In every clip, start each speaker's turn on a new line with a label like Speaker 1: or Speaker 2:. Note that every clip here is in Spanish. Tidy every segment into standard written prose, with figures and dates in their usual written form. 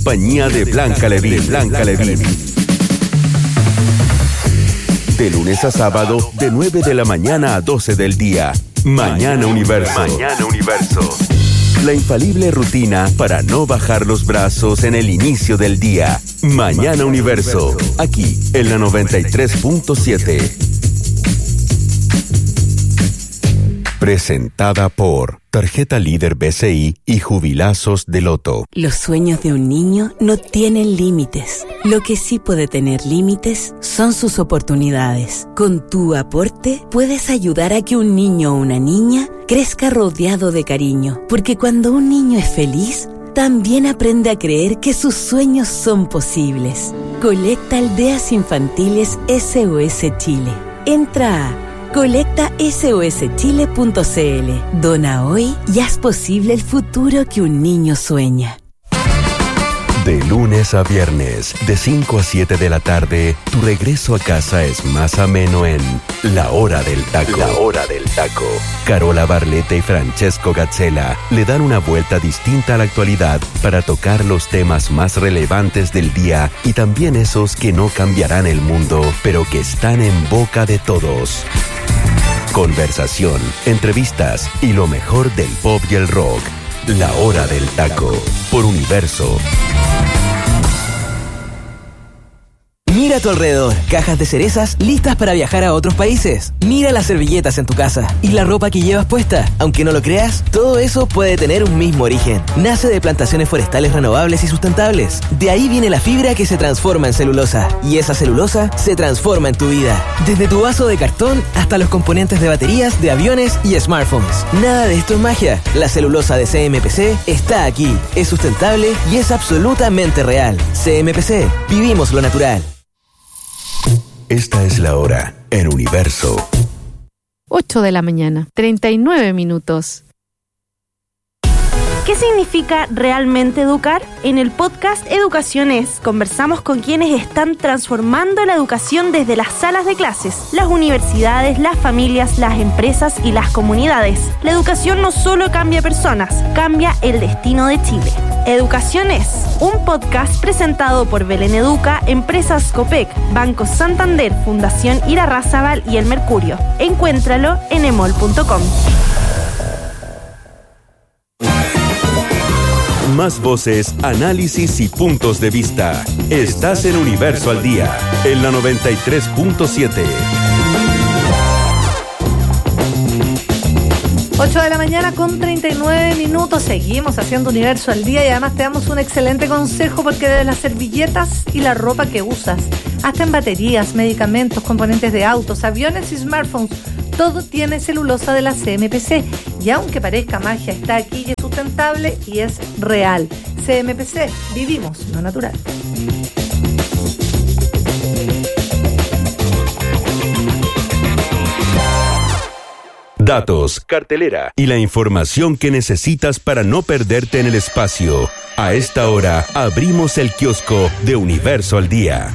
Speaker 1: compañía de Blanca Levín. De lunes a sábado, de 9 de la mañana a 12 del día. Mañana Universo. La infalible rutina para no bajar los brazos en el inicio del día. Mañana Universo. Aquí, en la 93.7. Presentada por Tarjeta Líder BCI y Jubilazos de Loto.
Speaker 2: Los sueños de un niño no tienen límites. Lo que sí puede tener límites son sus oportunidades. Con tu aporte puedes ayudar a que un niño o una niña crezca rodeado de cariño. Porque cuando un niño es feliz, también aprende a creer que sus sueños son posibles. Colecta Aldeas Infantiles SOS Chile. Entra a colectasoschile.cl. Dona hoy y haz posible el futuro que un niño sueña.
Speaker 1: De lunes a viernes, de 5 a 7 de la tarde, tu regreso a casa es más ameno en La Hora del Taco. Carola Barletta y Francesco Gazzella le dan una vuelta distinta a la actualidad para tocar los temas más relevantes del día y también esos que no cambiarán el mundo, pero que están en boca de todos. Conversación, entrevistas y lo mejor del pop y el rock. La Hora del Taco, por Universo.
Speaker 3: Mira a tu alrededor, cajas de cerezas listas para viajar a otros países. Mira las servilletas en tu casa y la ropa que llevas puesta. Aunque no lo creas, todo eso puede tener un mismo origen. Nace de plantaciones forestales renovables y sustentables. De ahí viene la fibra que se transforma en celulosa. Y esa celulosa se transforma en tu vida. Desde tu vaso de cartón hasta los componentes de baterías, de aviones y smartphones. Nada de esto es magia. La celulosa de CMPC está aquí. Es sustentable y es absolutamente real. CMPC. Vivimos lo natural.
Speaker 1: Esta es la hora en Universo.
Speaker 4: 8 de la mañana, 39 minutos.
Speaker 5: ¿Qué significa realmente educar? En el podcast Educación Es, conversamos con quienes están transformando la educación desde las salas de clases, las universidades, las familias, las empresas y las comunidades. La educación no solo cambia personas, cambia el destino de Chile. Educación Es, un podcast presentado por Belén Educa, Empresas Copec, Banco Santander, Fundación Irarrázaval y El Mercurio. Encuéntralo en emol.com.
Speaker 1: Más voces, análisis y puntos de vista. Estás en Universo al Día, en la 93.7.
Speaker 6: 8 de la mañana con 39 minutos. Seguimos haciendo Universo al Día y además te damos un excelente consejo porque desde las servilletas y la ropa que usas, hasta en baterías, medicamentos, componentes de autos, aviones y smartphones, todo tiene celulosa de la CMPC. Y aunque parezca magia, está aquí y es sustentable y es real. CMPC, vivimos lo natural.
Speaker 1: Datos, cartelera y la información que necesitas para no perderte en el espacio. A esta hora abrimos el kiosco de Universo al Día.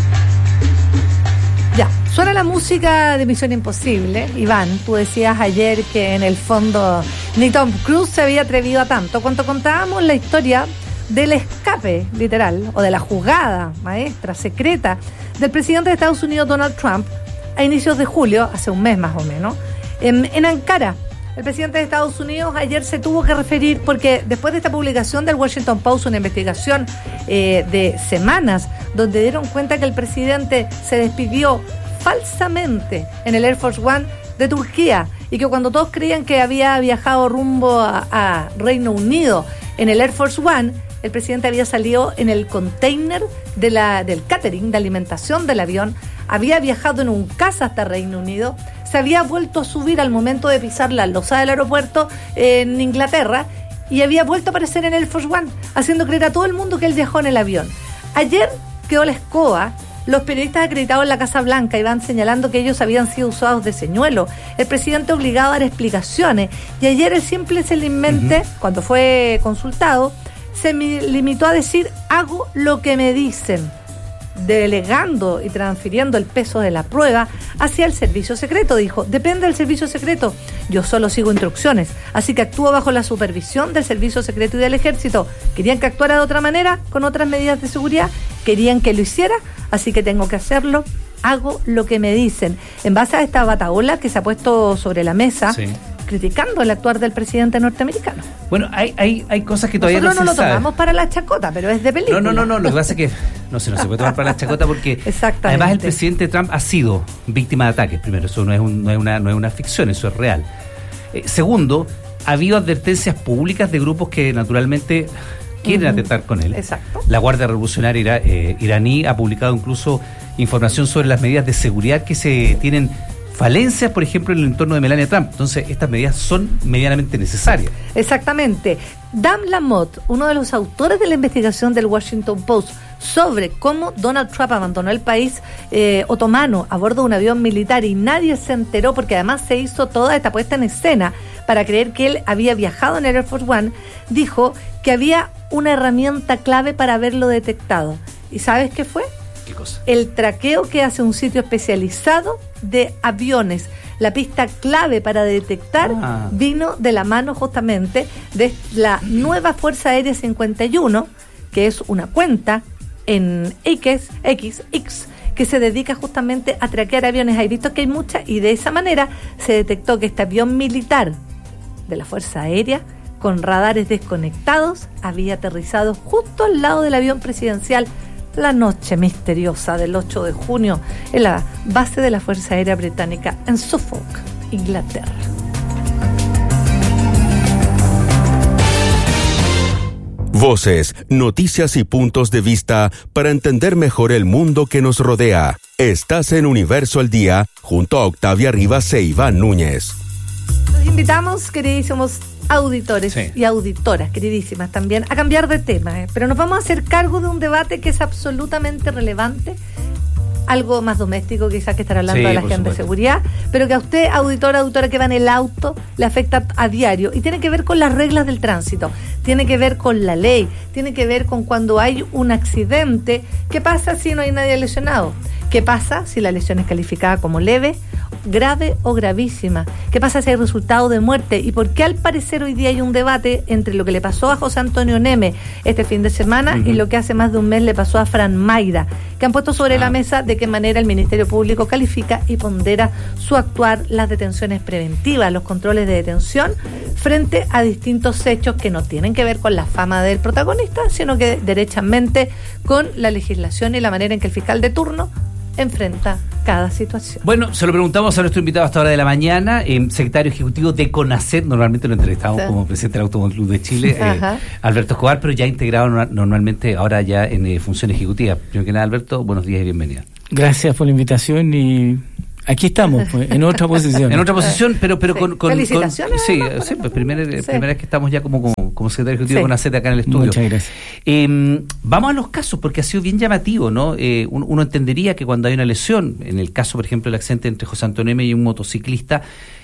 Speaker 6: Ya, suena la música de Misión Imposible. Iván, tú decías ayer que en el fondo ni Tom Cruise se había atrevido a tanto. Cuando contábamos la historia del escape, literal, o de la jugada maestra, secreta, del presidente de Estados Unidos, Donald Trump, a inicios de julio, hace un mes más o menos, en Ankara, el presidente de Estados Unidos ayer se tuvo que referir porque después de esta publicación del Washington Post, una investigación de semanas, donde dieron cuenta que el presidente se despidió falsamente en el Air Force One de Turquía y que cuando todos creían que había viajado rumbo a Reino Unido en el Air Force One, el presidente había salido en el container del catering, de alimentación del avión, había viajado en un caza hasta Reino Unido, se había vuelto a subir al momento de pisar la losa del aeropuerto en Inglaterra y había vuelto a aparecer en el Air Force One, haciendo creer a todo el mundo que él viajó en el avión. Ayer quedó la escoba. Los periodistas acreditados en la Casa Blanca iban señalando que ellos habían sido usados de señuelo. El presidente obligado a dar explicaciones. Y ayer el simplemente, cuando fue consultado, se limitó a decir, hago lo que me dicen. delegando y transfiriendo el peso de la prueba hacia el servicio secreto. Dijo, depende del servicio secreto, yo solo sigo instrucciones, así que actúo bajo la supervisión del servicio secreto y del ejército. Querían que actuara de otra manera, con otras medidas de seguridad, querían que lo hiciera, así que tengo que hacerlo, hago lo que me dicen. En base a esta batahola que se ha puesto sobre la mesa, sí, criticando el actuar del presidente norteamericano.
Speaker 7: Bueno, hay cosas que todavía
Speaker 6: nosotros
Speaker 7: no se
Speaker 6: lo tomamos para la chacota, pero es de película.
Speaker 7: No, lo que pasa es que no se puede tomar para la chacota porque además el presidente Trump ha sido víctima de ataques. Primero, eso no es una ficción, eso es real. Segundo, ha habido advertencias públicas de grupos que naturalmente quieren atentar con él.
Speaker 6: Exacto.
Speaker 7: La Guardia Revolucionaria iraní ha publicado incluso información sobre las medidas de seguridad que se tienen falencias, por ejemplo, en el entorno de Melania Trump. Entonces, estas medidas son medianamente necesarias.
Speaker 6: Exactamente. Dan Lamott, uno de los autores de la investigación del Washington Post sobre cómo Donald Trump abandonó el país otomano a bordo de un avión militar y nadie se enteró, porque además se hizo toda esta puesta en escena para creer que él había viajado en el Air Force One, dijo que había una herramienta clave para haberlo detectado. ¿Y sabes qué fue?
Speaker 7: ¿Qué cosa?
Speaker 6: El traqueo que hace un sitio especializado de aviones. La pista clave para detectar vino de la mano justamente de la nueva Fuerza Aérea 51, que es una cuenta en X, que se dedica justamente a traquear aviones. Hay visto que hay muchas, y de esa manera se detectó que este avión militar de la Fuerza Aérea, con radares desconectados, había aterrizado justo al lado del avión presidencial la noche misteriosa del 8 de junio en la base de la Fuerza Aérea Británica en Suffolk, Inglaterra.
Speaker 1: Voces, noticias y puntos de vista para entender mejor el mundo que nos rodea. Estás en Universo al Día junto a Octavia Rivas e Iván Núñez.
Speaker 6: Los invitamos, queridísimos auditores y auditoras, queridísimas también, a cambiar de tema, pero nos vamos a hacer cargo de un debate que es absolutamente relevante, algo más doméstico quizás que estar hablando de la agenda de seguridad, pero que a usted, auditora que va en el auto, le afecta a diario, y tiene que ver con las reglas del tránsito, tiene que ver con la ley, tiene que ver con cuando hay un accidente. ¿Qué pasa si no hay nadie lesionado? ¿Qué pasa si la lesión es calificada como leve, grave o gravísima? ¿Qué pasa si hay resultado de muerte? ¿Y por qué al parecer hoy día hay un debate entre lo que le pasó a José Antonio Neme este fin de semana y lo que hace más de un mes le pasó a Fran Mayra, que han puesto sobre la mesa de qué manera el Ministerio Público califica y pondera su actuar, las detenciones preventivas, los controles de detención frente a distintos hechos que no tienen que ver con la fama del protagonista, sino que derechamente con la legislación y la manera en que el fiscal de turno enfrenta cada situación.
Speaker 7: Bueno, se lo preguntamos a nuestro invitado a esta hora de la mañana, secretario ejecutivo de CONACET. Normalmente lo entrevistamos como presidente del Automóvil Club de Chile, Alberto Escobar, pero ya integrado normalmente ahora ya en función ejecutiva. Primero que nada, Alberto, buenos días y bienvenido.
Speaker 8: Gracias por la invitación y aquí estamos, pues, en otra posición.
Speaker 7: En otra posición, pero con
Speaker 6: felicitaciones.
Speaker 7: Pues primera vez que estamos ya como secretario ejecutivo de CONACET acá en el estudio.
Speaker 8: Muchas gracias.
Speaker 7: Vamos a los casos, porque ha sido bien llamativo, ¿no? Uno entendería que cuando hay una lesión, en el caso, por ejemplo, del accidente entre José Antonio Neme y un motociclista,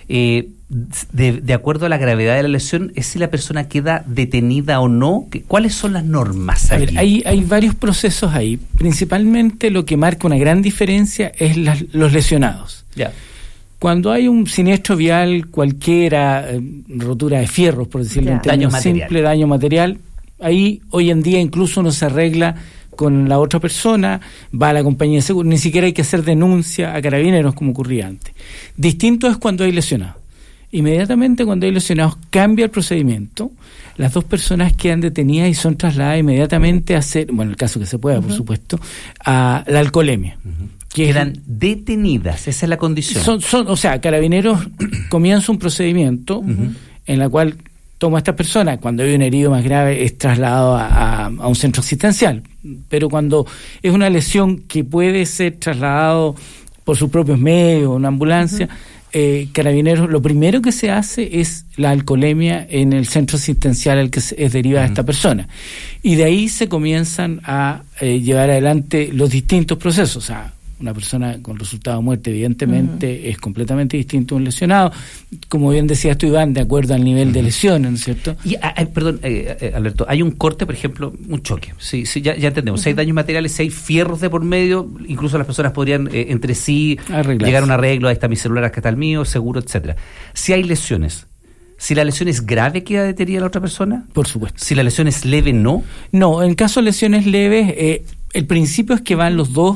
Speaker 7: de acuerdo a la gravedad de la lesión, es si la persona queda detenida o no. ¿Cuáles son las normas ahí?
Speaker 8: A ver, hay varios procesos ahí. Principalmente lo que marca una gran diferencia es los lesionados.
Speaker 7: Ya.
Speaker 8: Cuando hay un siniestro vial cualquiera, rotura de fierros, por decirlo en términos simples, daño material, ahí hoy en día incluso no se arregla con la otra persona, va a la compañía de seguro, ni siquiera hay que hacer denuncia a Carabineros como ocurría antes. Distinto es cuando hay lesionados. Inmediatamente cuando hay lesionados cambia el procedimiento, las dos personas quedan detenidas y son trasladadas inmediatamente a hacer, bueno, en el caso que se pueda, por supuesto, a la alcoholemia.
Speaker 7: Que quedan detenidas, esa es la condición.
Speaker 8: O sea, Carabineros comienza un procedimiento en la cual toma a estas personas, cuando hay un herido más grave es trasladado a un centro asistencial, pero cuando es una lesión que puede ser trasladado por sus propios medios, una ambulancia, Carabineros, lo primero que se hace es la alcoholemia en el centro asistencial al que es derivada esta persona, y de ahí se comienzan a llevar adelante los distintos procesos, o sea, Una persona con resultado de muerte, evidentemente, es completamente distinto a un lesionado. Como bien decías tú, Iván, de acuerdo al nivel de lesiones, ¿no es cierto?
Speaker 7: Y, perdón, Alberto, hay un corte, por ejemplo, un choque. Sí, ya entendemos. Si hay daños materiales, si hay fierros de por medio, incluso las personas podrían entre sí llegar a un arreglo, ahí está mi celular, acá está el mío, seguro, etcétera. Si hay lesiones, si la lesión es grave, ¿queda detenida la otra persona?
Speaker 8: Por supuesto.
Speaker 7: Si la lesión es leve, ¿no?
Speaker 8: No, en caso de lesiones leves, el principio es que van los dos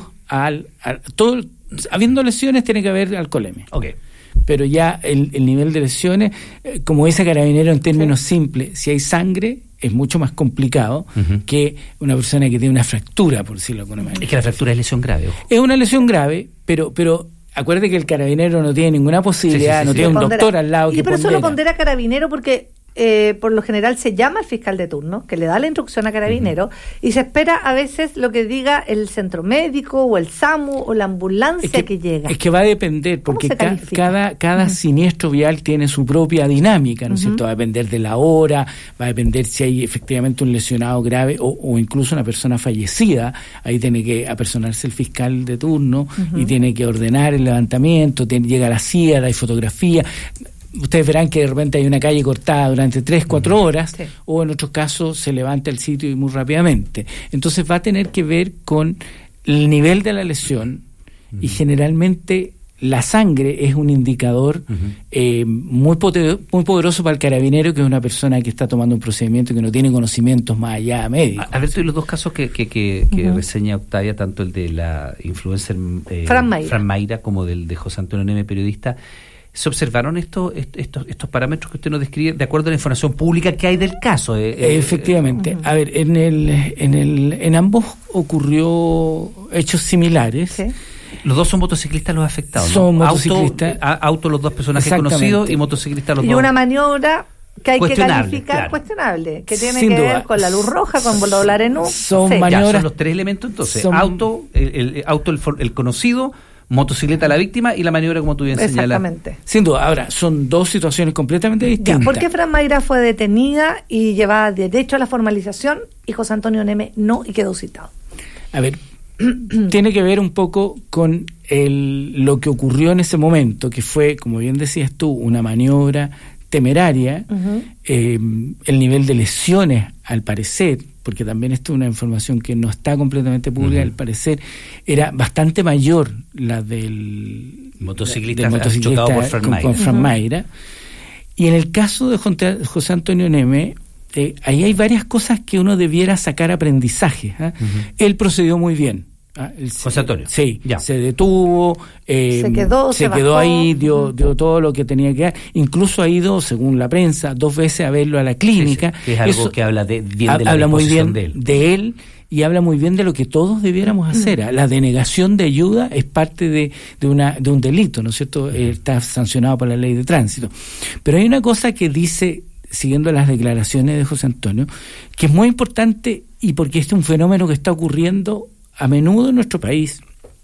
Speaker 8: habiendo lesiones tiene que haber alcoholemia.
Speaker 7: Okay.
Speaker 8: Pero ya el nivel de lesiones, como dice Carabinero en términos simples, si hay sangre es mucho más complicado que una persona que tiene una fractura, por decirlo de alguna manera.
Speaker 7: Es que la fractura es lesión grave. Ojo.
Speaker 8: Es una lesión grave, pero acuérdate que el Carabinero no tiene ninguna posibilidad, no tiene un doctor al lado.
Speaker 6: Pero eso lo pondera Carabinero porque por lo general se llama al fiscal de turno, que le da la instrucción a Carabinero, y se espera a veces lo que diga el centro médico o el SAMU o la ambulancia que llega.
Speaker 8: Es que va a depender, porque cada siniestro vial tiene su propia dinámica, ¿no es cierto? Va a depender de la hora, va a depender si hay efectivamente un lesionado grave o incluso una persona fallecida. Ahí tiene que apersonarse el fiscal de turno y tiene que ordenar el levantamiento, llega la CIA, hay fotografía. Ustedes verán que de repente hay una calle cortada durante 3-4 horas, o en otros casos se levanta el sitio y muy rápidamente. Entonces va a tener que ver con el nivel de la lesión y generalmente la sangre es un indicador muy poderoso para el carabinero, que es una persona que está tomando un procedimiento que no tiene conocimientos más allá médicos.
Speaker 7: A ver, los dos casos que reseña Octavia, tanto el de la influencer Fran Mayra como del de José Antonio Neme, periodista, ¿se observaron estos parámetros que usted nos describe de acuerdo a la información pública que hay del caso?
Speaker 8: Efectivamente. A ver, en ambos ocurrió hechos similares. ¿Sí?
Speaker 7: Los dos son motociclistas los afectados, ¿no?
Speaker 8: Son motociclistas.
Speaker 7: Auto los dos personajes conocidos, y motociclistas los dos.
Speaker 6: Y una maniobra que hay que calificar cuestionable, que tiene que ver con la luz roja, con doblar en U.
Speaker 7: Son los tres elementos, entonces. El conocido, motocicleta la víctima y la maniobra, como tú bien señalas.
Speaker 6: Exactamente.
Speaker 8: Sin duda. Ahora, son dos situaciones completamente distintas.
Speaker 6: ¿Por qué Fran Mayra fue detenida y llevada derecho a la formalización y José Antonio Neme no, y quedó citado?
Speaker 8: A ver, tiene que ver un poco con lo que ocurrió en ese momento, que fue, como bien decías tú, una maniobra temeraria. El nivel de lesiones, al parecer, porque también esto es una información que no está completamente pública, al parecer era bastante mayor la del motociclista
Speaker 7: chocado por
Speaker 8: con Fran Mayra. Y en el caso de José Antonio Neme, ahí hay varias cosas que uno debiera sacar aprendizaje. Él procedió muy bien.
Speaker 7: José Antonio.
Speaker 8: Sí, se detuvo, se quedó ahí, dio todo lo que tenía que dar. Incluso ha ido, según la prensa, 2 veces a verlo a la clínica.
Speaker 7: Que es algo que habla
Speaker 8: muy bien de él y habla muy bien de lo que todos debiéramos hacer. La denegación de ayuda es parte de un delito, ¿no es cierto? Está sancionado por la ley de tránsito. Pero hay una cosa que dice, siguiendo las declaraciones de José Antonio, que es muy importante, y porque este es un fenómeno que está ocurriendo a menudo en nuestro país.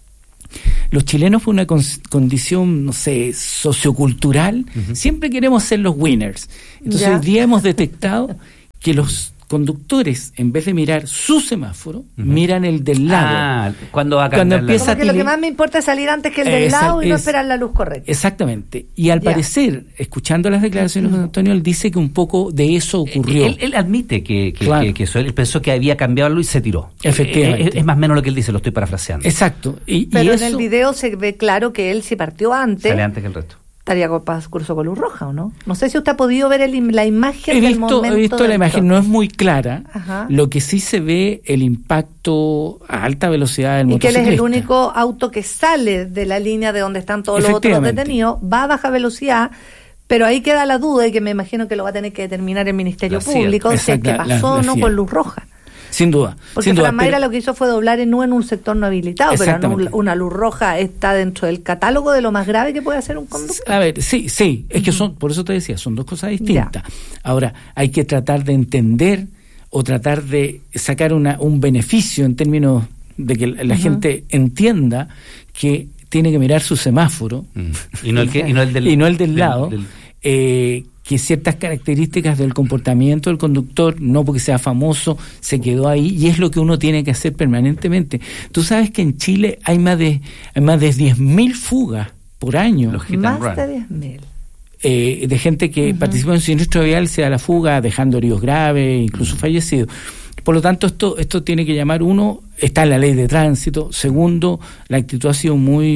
Speaker 8: Los chilenos, por una condición, no sé, sociocultural, siempre queremos ser los winners. Entonces hoy día hemos detectado que los conductores, en vez de mirar su semáforo, miran el del lado.
Speaker 7: Cuando
Speaker 6: empieza lo que más me importa es salir antes que el del lado y no esperar la luz correcta.
Speaker 8: Exactamente. Y al parecer, escuchando las declaraciones de Antonio, él dice que un poco de eso ocurrió.
Speaker 7: Él admite que eso, él pensó que había cambiado la luz y se tiró.
Speaker 8: Efectivamente.
Speaker 7: Es más o menos lo que él dice, lo estoy parafraseando.
Speaker 8: Exacto.
Speaker 6: Pero en el video se ve claro que él, si partió antes,
Speaker 7: sale antes que el resto.
Speaker 6: Estaría curso con luz roja, ¿o no? No sé si usted ha podido ver la imagen del momento.
Speaker 8: He visto la imagen, no es muy clara. Lo que sí se ve, el impacto a alta velocidad del motociclista.
Speaker 6: Y que él es el único auto que sale de la línea de donde están todos los otros detenidos, va a baja velocidad, pero ahí queda la duda, y que me imagino que lo va a tener que determinar el Ministerio Público, si es que pasó o no con luz roja.
Speaker 8: Sin duda.
Speaker 6: Porque Fran Mayra lo que hizo fue doblar en un sector no habilitado, pero una luz roja está dentro del catálogo de lo más grave que puede hacer un conductor.
Speaker 8: A ver, sí, es que por eso te decía, son dos cosas distintas. Ahora, hay que tratar de entender o tratar de sacar un beneficio en términos de que la gente entienda que tiene que mirar su semáforo
Speaker 7: y no el del
Speaker 8: lado. que ciertas características del comportamiento del conductor, no porque sea famoso, se quedó ahí, y es lo que uno tiene que hacer permanentemente. Tú sabes que en Chile hay más de 10.000 fugas por año.
Speaker 6: Más de 10.000.
Speaker 8: De gente que participa en un siniestro vial, se da la fuga, dejando heridos graves, incluso fallecidos. Por lo tanto, esto tiene que llamar, uno, está en la ley de tránsito. Segundo, la actitud ha sido muy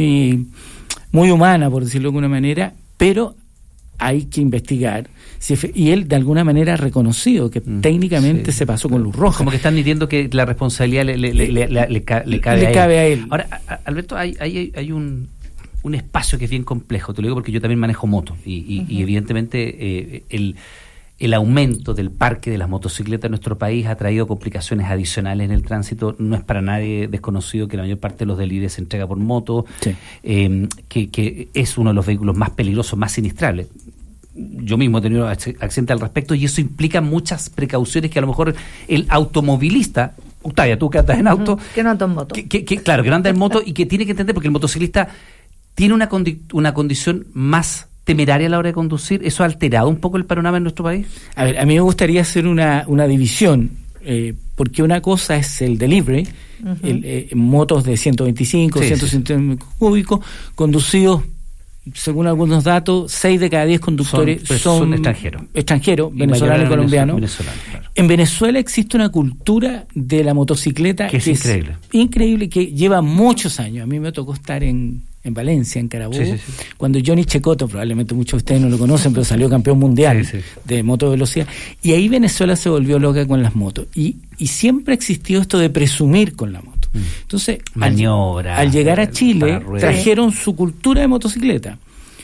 Speaker 8: humana, por decirlo de alguna manera, pero hay que investigar. Y él, de alguna manera, ha reconocido que técnicamente se pasó con luz roja.
Speaker 7: Como que están diciendo que la responsabilidad le cabe a él. Ahora, Alberto, hay un espacio que es bien complejo, te lo digo porque yo también manejo moto y evidentemente el aumento del parque de las motocicletas en nuestro país ha traído complicaciones adicionales en el tránsito. No es para nadie desconocido que la mayor parte de los deliveries se entrega por moto, que es uno de los vehículos más peligrosos, más siniestrables. Yo mismo he tenido accidentes al respecto y eso implica muchas precauciones que a lo mejor el automovilista, Octavia, tú que andas en auto,
Speaker 6: que no anda en moto,
Speaker 7: claro, que no anda en moto y que tiene que entender, porque el motociclista tiene una condición más temeraria a la hora de conducir. ¿Eso ha alterado un poco el panorama en nuestro país?
Speaker 8: A ver, a mí me gustaría hacer una división, porque una cosa es el delivery, motos de 125, 150 cúbicos, conducidos, según algunos datos, 6 de cada 10 conductores son extranjeros, venezolanos y colombianos. Claro. En Venezuela existe una cultura de la motocicleta que es increíble, que lleva muchos años. A mí me tocó estar en Valencia, en Carabobo, cuando Johnny Cecotto, probablemente muchos de ustedes no lo conocen, pero salió campeón mundial de moto velocidad, y ahí Venezuela se volvió loca con las motos, y siempre existió esto de presumir con la moto. Entonces,
Speaker 7: maniobra,
Speaker 8: al llegar a Chile, trajeron su cultura de motocicleta.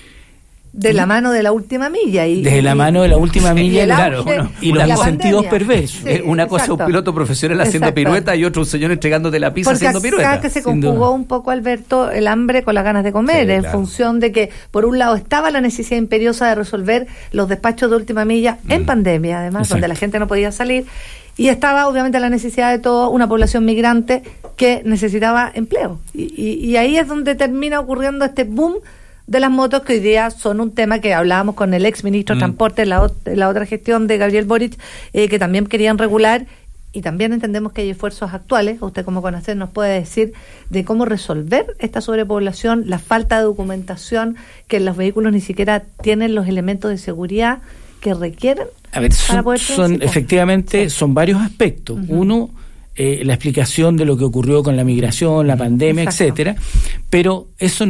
Speaker 6: De la mano de la última milla.
Speaker 8: La mano de la última milla, claro. Y los incentivos perversos.
Speaker 7: Una cosa es un piloto profesional haciendo pirueta y otro un señor entregándote la pizza haciendo pirueta.
Speaker 6: Porque acá que se conjugó un poco, Alberto, el hambre con las ganas de comer, en función de que, por un lado, estaba la necesidad imperiosa de resolver los despachos de última milla en pandemia, además, donde la gente no podía salir, y estaba, obviamente, la necesidad de toda una población migrante que necesitaba empleo. Y ahí es donde termina ocurriendo este boom de las motos, que hoy día son un tema que hablábamos con el ex ministro de Transporte en la otra gestión de Gabriel Boric, que también querían regular, y también entendemos que hay esfuerzos actuales, usted como conocer nos puede decir, de cómo resolver esta sobrepoblación, la falta de documentación, que los vehículos ni siquiera tienen los elementos de seguridad que requieren.
Speaker 8: A ver, efectivamente son varios aspectos. Uno, la explicación de lo que ocurrió con la migración, la pandemia, etcétera, pero eso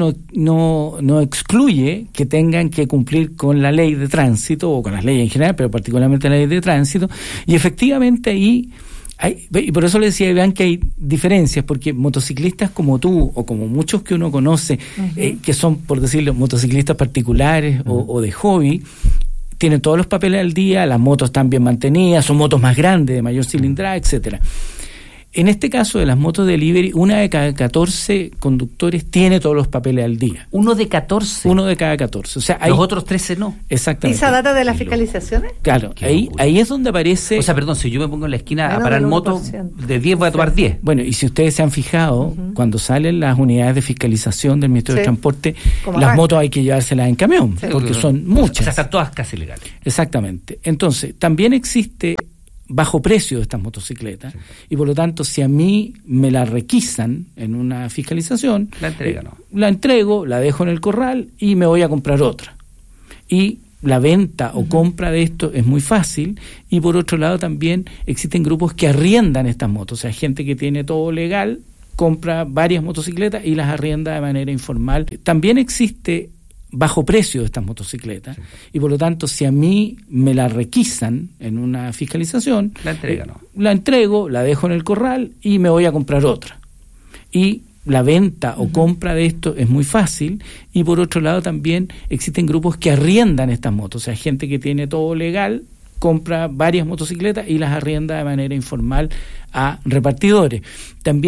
Speaker 8: no excluye que tengan que cumplir con la ley de tránsito, o con las leyes en general, pero particularmente la ley de tránsito, y efectivamente ahí y por eso le decía a Iván que hay diferencias, porque motociclistas como tú, o como muchos que uno conoce, que son, por decirlo, motociclistas particulares o de hobby, tienen todos los papeles al día, las motos están bien mantenidas, son motos más grandes, de mayor cilindrada, etcétera. En este caso de las motos delivery, 1 de cada 14 conductores tiene todos los papeles al día.
Speaker 7: ¿1 de 14?
Speaker 8: 1 de cada 14. O sea,
Speaker 7: los otros 13 no.
Speaker 8: Exactamente.
Speaker 6: ¿Y esa data de las fiscalizaciones?
Speaker 8: Claro, ahí es donde aparece...
Speaker 7: O sea, perdón, si yo me pongo en la esquina a parar moto, de 10 voy a tomar 10.
Speaker 8: Bueno, y si ustedes se han fijado, cuando salen las unidades de fiscalización del Ministerio de Transporte, las motos hay que llevárselas en camión, porque son muchas.
Speaker 7: O sea, están todas casi legales.
Speaker 8: Exactamente. Entonces, también existe bajo precio de estas motocicletas, y por lo tanto, si a mí me la requisan en una fiscalización, la entrego, la dejo en el corral y me voy a comprar otra. Y la venta o compra de esto es muy fácil, y por otro lado también existen grupos que arriendan estas motos, o sea, gente que tiene todo legal, compra varias motocicletas y las arrienda de manera informal. También existe bajo precio de estas motocicletas, y por lo tanto, si a mí me la requisan en una fiscalización, la entrego, la dejo en el corral y me voy a comprar otra. Y la venta o compra de esto es muy fácil, y por otro lado también existen grupos que arriendan estas motos, o sea, gente que tiene todo legal, compra varias motocicletas y las arrienda de manera informal a repartidores. También